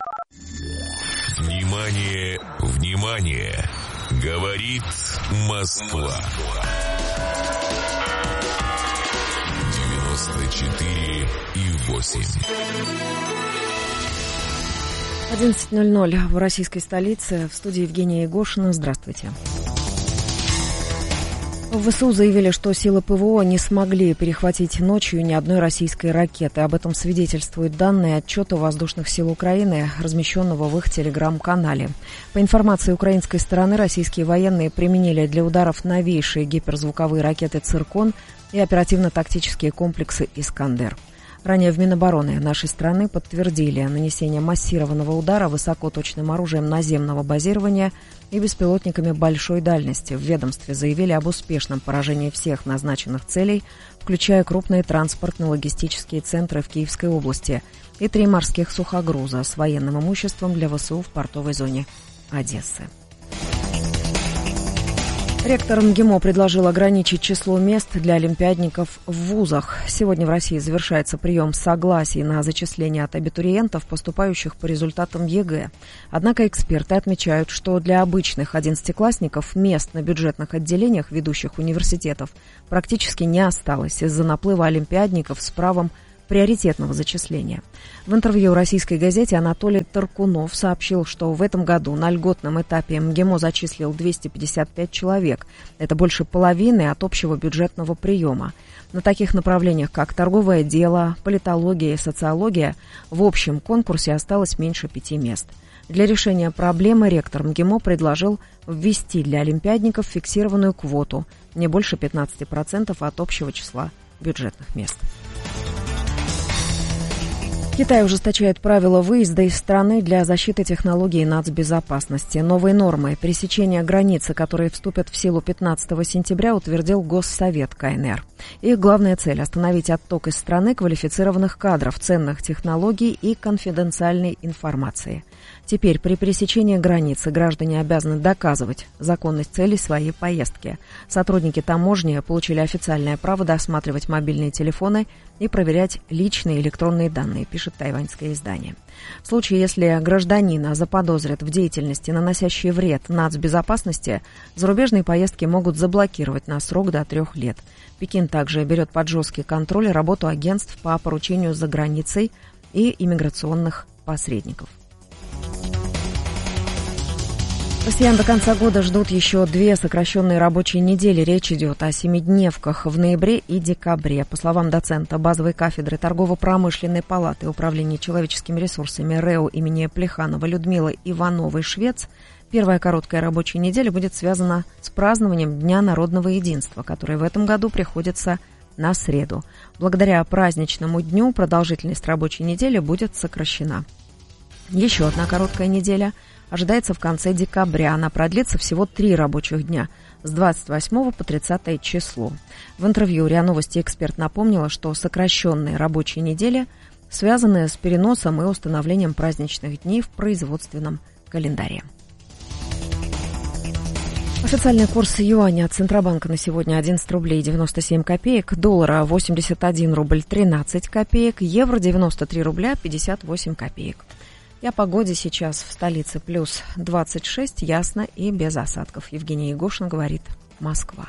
Внимание, внимание! Говорит Москва. девяносто четыре и восемь. одиннадцать ноль ноль в российской столице. В студии Евгения Егошина. Здравствуйте. В ВСУ заявили, что силы ПВО не смогли перехватить ночью ни одной российской ракеты. Об этом свидетельствуют данные отчета воздушных сил Украины, размещенного в их телеграм-канале. По информации украинской стороны, российские военные применили для ударов новейшие гиперзвуковые ракеты «Циркон» и оперативно-тактические комплексы «Искандер». Ранее в Минобороны нашей страны подтвердили нанесение массированного удара высокоточным оружием наземного базирования и беспилотниками большой дальности. В ведомстве заявили об успешном поражении всех назначенных целей, включая крупные транспортно-логистические центры в Киевской области и три морских сухогруза с военным имуществом для ВСУ в портовой зоне Одессы. Ректор МГИМО предложил ограничить число мест для олимпиадников в вузах. Сегодня в России завершается прием согласий на зачисление от абитуриентов, поступающих по результатам ЕГЭ. Однако эксперты отмечают, что для обычных одиннадцатиклассников мест на бюджетных отделениях ведущих университетов практически не осталось из-за наплыва олимпиадников с правом приоритетного зачисления. В интервью российской газете Анатолий Таркунов сообщил, что в этом году на льготном этапе МГИМО зачислил двести пятьдесят пять человек. Это больше половины от общего бюджетного приема. На таких направлениях, как торговое дело, политология и социология, в общем конкурсе осталось меньше пяти мест. Для решения проблемы ректор МГИМО предложил ввести для олимпиадников фиксированную квоту не больше пятнадцати процентов от общего числа бюджетных мест. Китай ужесточает правила выезда из страны для защиты технологий и нацбезопасности. Новые нормы пересечения границы, которые вступят в силу пятнадцатого сентября, утвердил Госсовет КНР. Их главная цель – остановить отток из страны квалифицированных кадров, ценных технологий и конфиденциальной информации. Теперь при пересечении границы граждане обязаны доказывать законность цели своей поездки. Сотрудники таможни получили официальное право досматривать мобильные телефоны и проверять личные электронные данные, пишет тайваньское издание. В случае, если гражданина заподозрят в деятельности, наносящей вред нацбезопасности, зарубежные поездки могут заблокировать на срок до трех лет. Пекин также берет под жесткий контроль работу агентств по поручению за границей и иммиграционных посредников. Россиян до конца года ждут еще две сокращенные рабочие недели. Речь идет о семидневках в ноябре и декабре. По словам доцента базовой кафедры Торгово-промышленной палаты Управления человеческими ресурсами РЭО имени Плеханова Людмилы Ивановой-Швец, первая короткая рабочая неделя будет связана с празднованием Дня народного единства, который в этом году приходится на среду. Благодаря праздничному дню продолжительность рабочей недели будет сокращена. Еще одна короткая неделя ожидается в конце декабря. Она продлится всего три рабочих дня с двадцать восьмого по тридцатое число. В интервью РИА Новости эксперт напомнила, что сокращенные рабочие недели связаны с переносом и установлением праздничных дней в производственном календаре. Официальный курс юаня от Центробанка на сегодня одиннадцать рублей девяносто семь копеек, доллара восемьдесят один рубль тринадцать копеек, евро девяносто три рубля пятьдесят восемь копеек. И о погоде сейчас в столице плюс двадцать шесть, ясно и без осадков. Евгений Егошин говорит, Москва.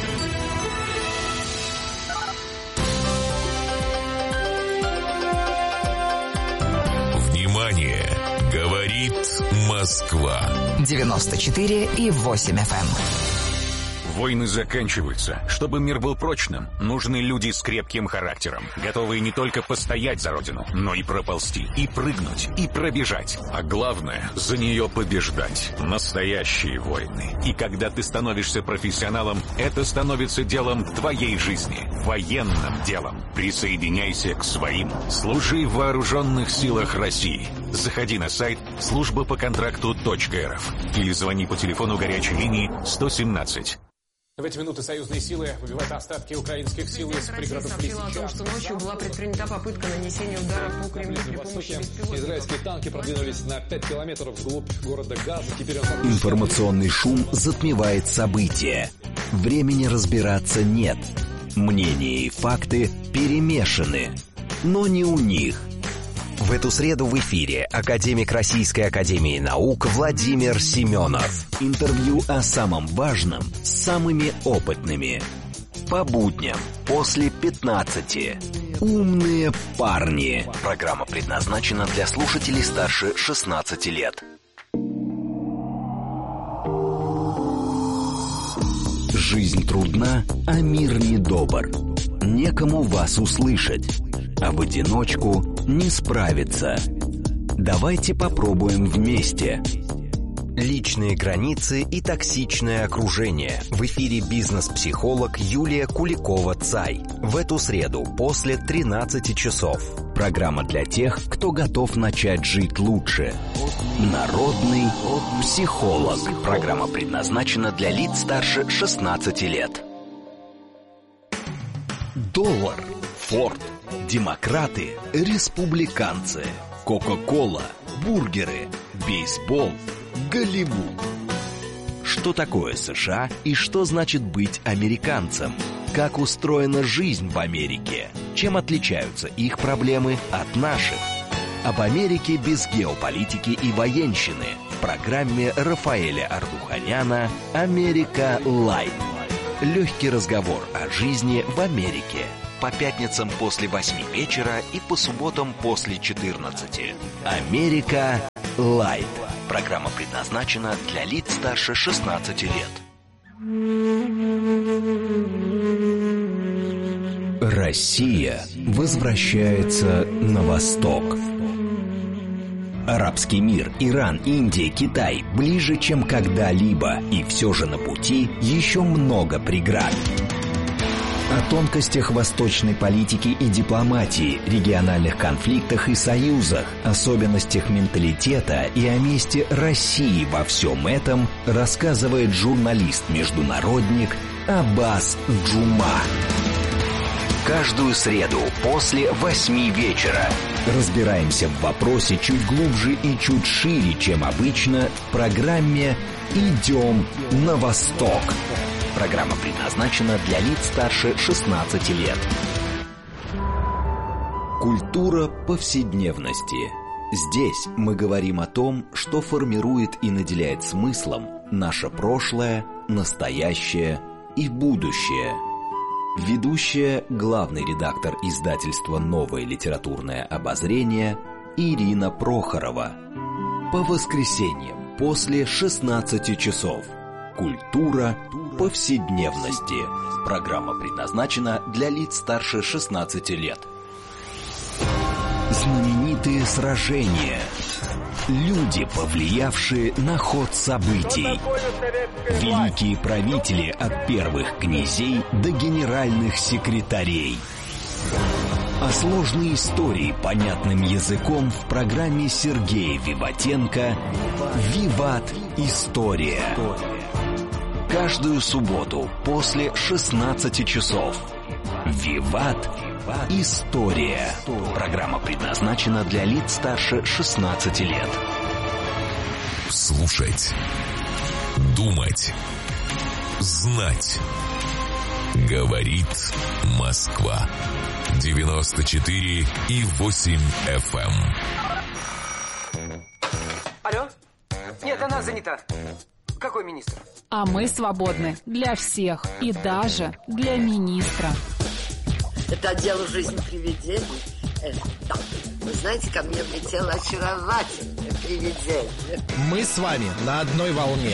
Внимание! Говорит Москва. девяносто четыре и восемь эф эм. Войны заканчиваются. Чтобы мир был прочным, нужны люди с крепким характером, готовые не только постоять за родину, но и проползти, и прыгнуть, и пробежать. А главное, за нее побеждать. Настоящие войны. И когда ты становишься профессионалом, это становится делом твоей жизни. Военным делом. Присоединяйся к своим. Служи в вооруженных силах России. Заходи на сайт служба по контракту точка эр эф или звони по телефону горячей линии сто семнадцать. В эти минуты союзные силы выбивают остатки украинских сил из пригородов Лисичанска. Россия сообщила о том, что ночью была предпринята попытка нанесения удара по Кремлю при помощи беспилотников. Израильские танки продвинулись на пять километров вглубь города Газа. Теперь он... Информационный шум затмевает события. Времени разбираться нет. Мнения и факты перемешаны. Но не у них. В эту среду в эфире академик Российской академии наук Владимир Семенов. Интервью о самом важном с самыми опытными. По будням после пятнадцати. Умные парни. Программа предназначена для слушателей старше шестнадцати лет. Жизнь трудна, а мир недобр. Некому вас услышать. А в одиночку не справиться. Давайте попробуем вместе. Личные границы и токсичное окружение. В эфире бизнес-психолог Юлия Куликова-Цай. В эту среду после тринадцати часов. Программа для тех, кто готов начать жить лучше. Народный психолог. Программа предназначена для лиц старше шестнадцати лет. Доллар, Форд, демократы, республиканцы, Кока-кола, бургеры, бейсбол, Голливуд. Что такое США и что значит быть американцем? Как устроена жизнь в Америке? Чем отличаются их проблемы от наших? Об Америке без геополитики и военщины в программе Рафаэля Ардуханяна «Америка Лайт». Легкий разговор о жизни в Америке. По пятницам после восьми вечера и по субботам после четырнадцати. «Америка Лайт». Программа предназначена для лиц старше шестнадцати лет. Россия возвращается на восток. Арабский мир, Иран, Индия, Китай ближе, чем когда-либо, и все же на пути еще много преград. О тонкостях восточной политики и дипломатии, региональных конфликтах и союзах, особенностях менталитета и о месте России во всем этом рассказывает журналист-международник Аббас Джума. Каждую среду после восьми вечера разбираемся в вопросе чуть глубже и чуть шире, чем обычно, в программе «Идем на восток». Программа предназначена для лиц старше шестнадцати лет. Культура повседневности. Здесь мы говорим о том, что формирует и наделяет смыслом наше прошлое, настоящее и будущее. Ведущая, главный редактор издательства «Новое литературное обозрение» Ирина Прохорова. По воскресеньям после шестнадцати часов. Культура повседневности. Программа предназначена для лиц старше шестнадцати лет. Знаменитые сражения. Люди, повлиявшие на ход событий. Великие правители от первых князей до генеральных секретарей. О сложной истории понятным языком в программе Сергея Виватенко «Виват. История». Каждую субботу после шестнадцати часов. «Виват. История». Программа предназначена для лиц старше шестнадцати лет. Слушать. Думать. Знать. Говорит Москва. девяносто четыре и восемь эф эм. Алло? Нет, она занята. Какой министр? А мы свободны для всех и даже для министра. Это дело жизни привидений. Э, да. Вы знаете, ко мне влетело очаровательное привидение. Мы с вами на одной волне.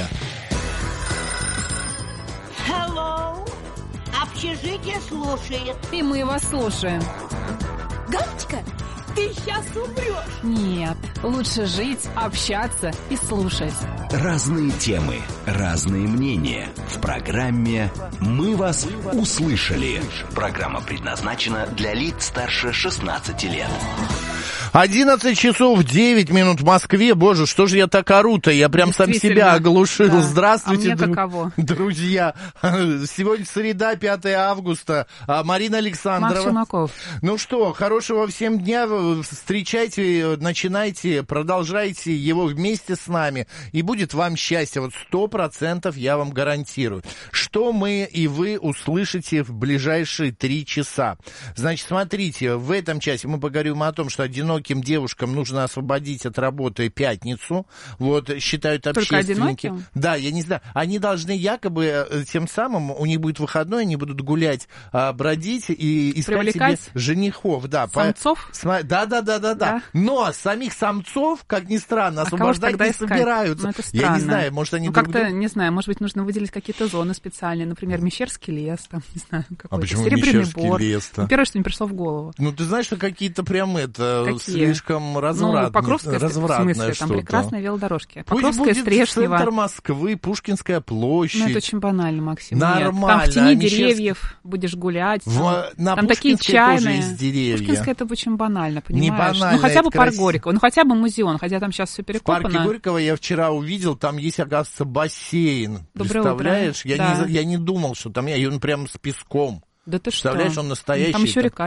Hello. Общежитие слушает. И мы вас слушаем. Галочка, ты сейчас умрешь. Нет, лучше жить, общаться и слушать. Разные темы, разные мнения. В программе «Мы вас услышали». Программа предназначена для лиц старше шестнадцати лет. одиннадцать часов девять минут в Москве. Боже, что же я так ору-то? Я прям сам себя оглушил. Да. Здравствуйте, а мне каково? Друзья. Сегодня среда, пятое августа. Марина Александрова. Марк Шумаков. Ну что, хорошего всем дня. Встречайте, начинайте, продолжайте его вместе с нами. И будет вам счастье. Вот сто процентов я вам гарантирую. Что мы и вы услышите в ближайшие три часа. Значит, смотрите, в этом часе мы поговорим о том, что одиноким девушкам нужно освободить от работы пятницу. Вот, считают общественники. Да, я не знаю. Они должны якобы, тем самым, у них будет выходной, они будут гулять, бродить и искать привлекать себе женихов. Да, самцов? По... Да, да, да, да, да. Но самих самцов, как ни странно, освобождать не собираются. Ну, я не знаю, может, они... Ну, друг как-то, друг... не знаю, может быть, нужно выделить какие-то зоны специальные, например, Мещерский лес, там, не знаю, какой-то. А почему Серебряный Мещерский бор. лес-то? Ну, первое, что мне пришло в голову. Ну, ты знаешь, что какие-то прям это... Какие? Слишком развратные. Ну, Покровская, развратное в смысле, там что-то. прекрасные велодорожки. Пусть Покровская, будет Стрешнева. Центр Москвы, Пушкинская площадь. Ну, это очень банально, Максим. Нормально. Нет, там в тени а деревьев Мещерск... будешь гулять. В... Там, На там такие чайные. тоже есть деревья. Пушкинская это очень банально, понимаешь? Не банально, ну, хотя бы парк красиво. Горького, ну, хотя бы музеон, хотя там сейчас все перекопано. В парке Горького я вчера увидел, там есть, оказывается, бассейн. Доброе Представляешь? утро. Я, Да. не, я не думал, что там, я, и он прям с песком. Да ты Представляешь, что? он настоящий. Там еще там... река есть.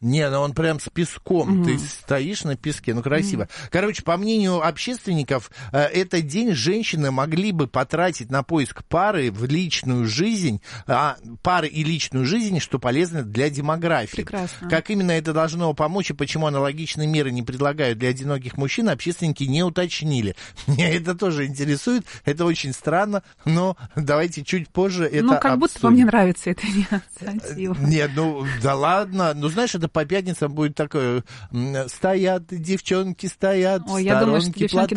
Не, ну он прям с песком. Угу. Ты стоишь на песке, ну красиво. Угу. Короче, по мнению общественников, этот день женщины могли бы потратить на поиск пары в личную жизнь, а пары и личную жизнь, что полезно для демографии. Прекрасно. Как именно это должно помочь и почему аналогичные меры не предлагают для одиноких мужчин, общественники не уточнили. Меня это тоже интересует, это очень странно, но давайте чуть позже это Ну, как обсудим. будто вам не нравится эта инициатива. Нет, ну, да ладно. Ну, знаешь, это по пятницам будет такое, стоят девчонки, стоят, Ой, я думаю, что сторонки девчонки